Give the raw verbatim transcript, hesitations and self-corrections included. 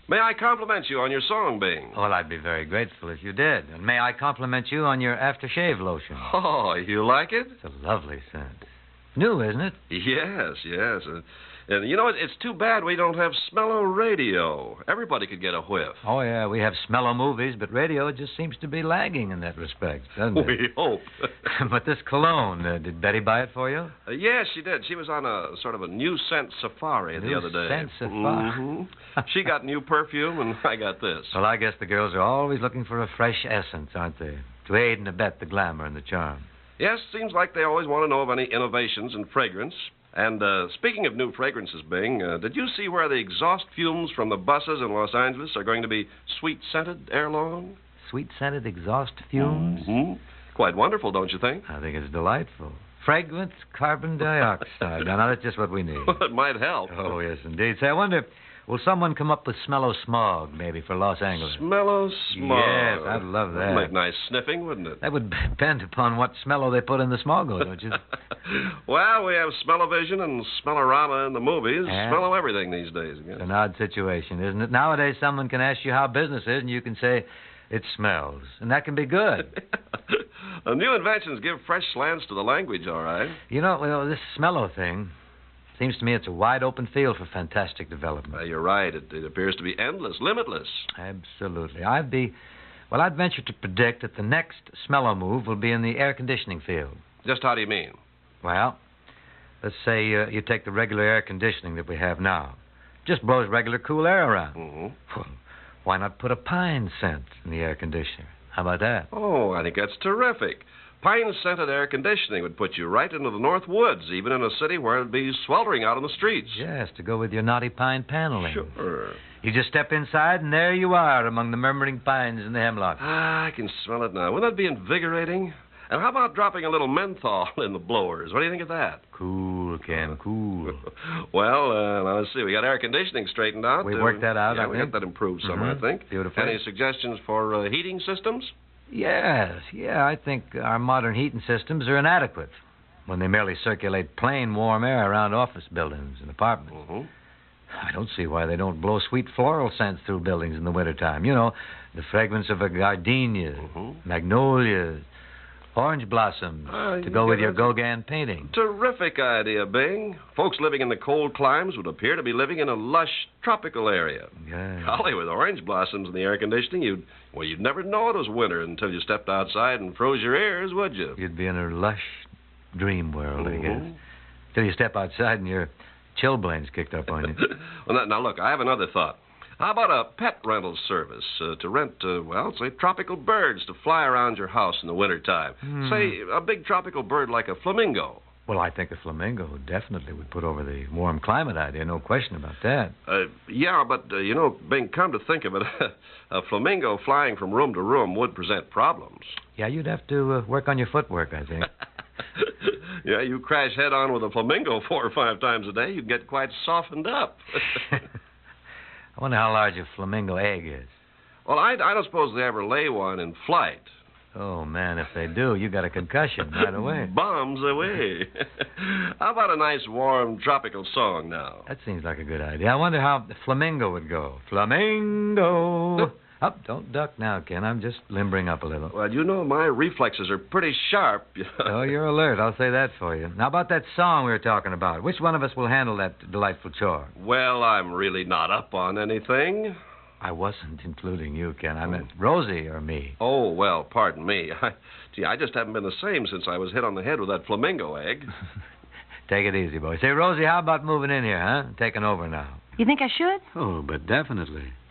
May I compliment you on your song, Bing? Well, I'd be very grateful if you did. And may I compliment you on your aftershave lotion? Oh, you like it? It's a lovely scent. New, isn't it? Yes, yes. Uh, and you know, it, it's too bad we don't have Smello Radio. Everybody could get a whiff. Oh, yeah, we have Smello movies, but radio just seems to be lagging in that respect, doesn't it? We hope. But this cologne, uh, did Betty buy it for you? Uh, yes, she did. She was on a sort of a new scent safari New the other day. scent safari. Mm-hmm. She got new perfume, and I got this. Well, I guess the girls are always looking for a fresh essence, aren't they? To aid and abet the glamour and the charm. Yes, seems like they always want to know of any innovations in fragrance. And uh, speaking of new fragrances, Bing, uh, did you see where the exhaust fumes from the buses in Los Angeles are going to be sweet-scented ere long? Sweet-scented exhaust fumes? Mm-hmm. Quite wonderful, don't you think? I think it's delightful. Fragrant carbon dioxide. Now, that's just what we need. Well, it might help. Oh, yes, indeed. Say, I wonder, will someone come up with Smello Smog, maybe, for Los Angeles? Smello Smog. Yes, I'd love that. That'd make nice sniffing, wouldn't it? That would depend upon what Smello they put in the Smogo, don't you? Well, we have Smell-O-Vision and Smellorama in the movies. Yeah. Smello everything these days, I guess. It's an odd situation, isn't it? Nowadays, someone can ask you how business is, and you can say, it smells. And that can be good. uh, new inventions give fresh slants to the language, all right. You know, well, this Smello thing, seems to me it's a wide open field for fantastic development. Uh, you're right. It, it appears to be endless, limitless. Absolutely. I'd be, well, I'd venture to predict that the next Smello move will be in the air conditioning field. Just how do you mean? Well, let's say uh, you take the regular air conditioning that we have now. Just blows regular cool air around. Mm-hmm. Well, why not put a pine scent in the air conditioner? How about that? Oh, I think that's terrific. Pine-scented air conditioning would put you right into the North Woods, even in a city where it'd be sweltering out on the streets. Yes, to go with your knotty pine paneling. Sure. You just step inside, and there you are among the murmuring pines and the hemlock. Ah, I can smell it now. Wouldn't that be invigorating? And how about dropping a little menthol in the blowers? What do you think of that? Cool, Ken, cool. Well, uh, now let's see. We got air conditioning straightened out. We Uh, worked that out, yeah, I we think. got that improved some, Mhm. I think. Beautiful. Any suggestions for uh, heating systems? Yes, yeah, I think our modern heating systems are inadequate when they merely circulate plain warm air around office buildings and apartments. Mm-hmm. I don't see why they don't blow sweet floral scents through buildings in the wintertime. You know, the fragrance of a gardenia, Mm-hmm. magnolias, orange blossoms, Uh, to go with your yeah, that's- Gauguin painting. Terrific idea, Bing. Folks living in the cold climes would appear to be living in a lush tropical area. Yeah. Golly, with orange blossoms in the air conditioning, you'd well, you'd never know it was winter until you stepped outside and froze your ears, would you? You'd be in a lush dream world, I guess. Mhm. Till you step outside and your chilblains kicked up on you. Well, now, now, look, I have another thought. How about a pet rental service uh, to rent, uh, well, say, tropical birds to fly around your house in the wintertime? Hmm. Say, a big tropical bird like a flamingo. Well, I think a flamingo definitely would put over the warm climate idea, no question about that. Uh, yeah, but, uh, you know, Bing, come to think of it, a flamingo flying from room to room would present problems. Yeah, you'd have to uh, work on your footwork, I think. Yeah, you crash head-on with a flamingo four or five times a day, you'd get quite softened up. I wonder how large a flamingo egg is. Well, I, I don't suppose they ever lay one in flight. Oh, man, if they do, you got a concussion right away. Bombs away. How about a nice, warm, tropical song now? That seems like a good idea. I wonder how the flamingo would go. Flamingo! Up, don't duck now, Ken. I'm just limbering up a little. Well, you know, my reflexes are pretty sharp. Oh, you're alert. I'll say that for you. Now, about that song we were talking about. Which one of us will handle that delightful chore? Well, I'm really not up on anything. I wasn't including you, Ken. I meant Rosie or me. Oh, well, pardon me. I, gee, I just haven't been the same since I was hit on the head with that flamingo egg. Take it easy, boy. Say, Rosie, how about moving in here, huh? Taking over now. You think I should? Oh, but definitely.